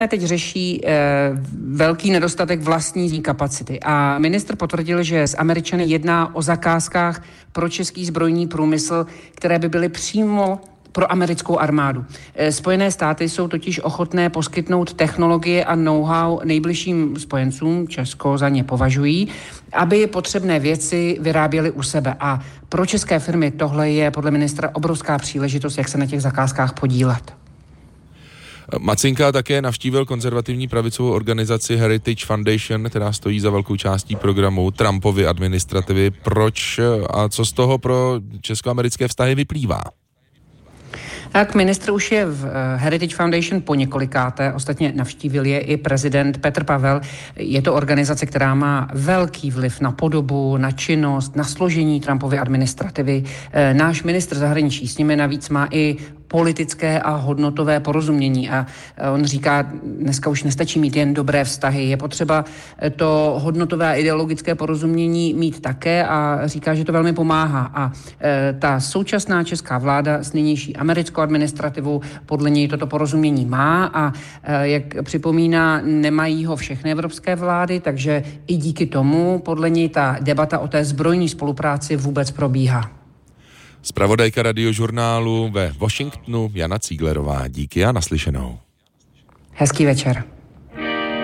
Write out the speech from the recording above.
teď řeší velký nedostatek vlastní kapacity a ministr potvrdil, že s Američany jedná o zakázkách pro český zbrojní průmysl, které by byly přímo pro americkou armádu. Spojené státy jsou totiž ochotné poskytnout technologie a know-how nejbližším spojencům, Česko za ně považují, aby potřebné věci vyráběly u sebe. A pro české firmy tohle je podle ministra obrovská příležitost, jak se na těch zakázkách podílet. Macinka také navštívil konzervativní pravicovou organizaci Heritage Foundation, která stojí za velkou částí programu Trumpovy administrativy. Proč a co z toho pro česko-americké vztahy vyplývá? Tak ministr už je v Heritage Foundation po několikáté, ostatně navštívil je i prezident Petr Pavel. Je to organizace, která má velký vliv na podobu, na činnost, na složení Trumpovy administrativy. Náš ministr zahraničí s nimi navíc má i politické a hodnotové porozumění a on říká, dneska už nestačí mít jen dobré vztahy, je potřeba to hodnotové a ideologické porozumění mít také a říká, že to velmi pomáhá a ta současná česká vláda s nynější americkou administrativou podle něj toto porozumění má a jak připomíná, nemají ho všechny evropské vlády, takže i díky tomu podle něj ta debata o té zbrojní spolupráci vůbec probíhá. Zpravodajka Radiožurnálu ve Washingtonu Jana Cíglerová. Díky a naslyšenou. Hezký večer.